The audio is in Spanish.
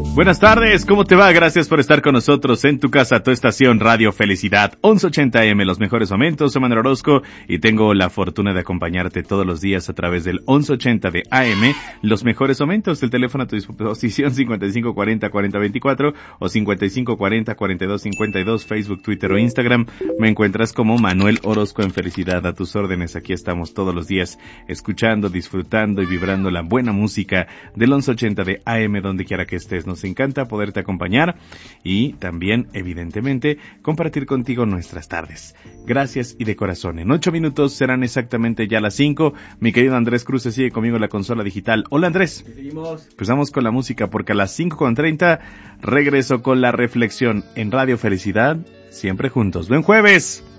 Buenas tardes, ¿cómo te va? Gracias por estar con nosotros en tu casa, tu estación Radio Felicidad, 1180 AM, los mejores momentos. Soy Manuel Orozco y tengo la fortuna de acompañarte todos los días a través del 1180 de AM, los mejores momentos. El teléfono a tu disposición 5540-4024 o 5540-4252, Facebook, Twitter o Instagram. Me encuentras como Manuel Orozco en Felicidad, a tus órdenes. Aquí estamos todos los días escuchando, disfrutando y vibrando la buena música del 1180 de AM, donde quiera que estés. Nos encanta poderte acompañar y también, evidentemente, compartir contigo nuestras tardes. Gracias y de corazón. En 8 minutos serán exactamente ya las 5. Mi querido Andrés Cruz se sigue conmigo en la consola digital. Hola, Andrés. Seguimos. Empezamos con la música porque a las 5:30 regreso con la reflexión en Radio Felicidad, siempre juntos. ¡Buen jueves!